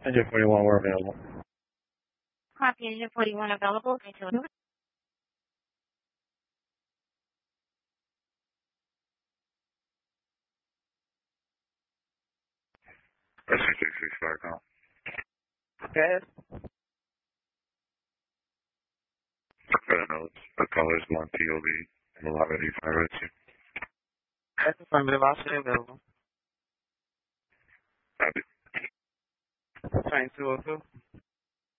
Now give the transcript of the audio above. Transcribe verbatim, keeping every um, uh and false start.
Engine forty-one, we're available. Copy, engine forty-one available. S C six six five count. Yes. Red notes. The color is one P O V. And the lot ready five red two. That's affirmative. I'll stay available. Copy. Train two oh two.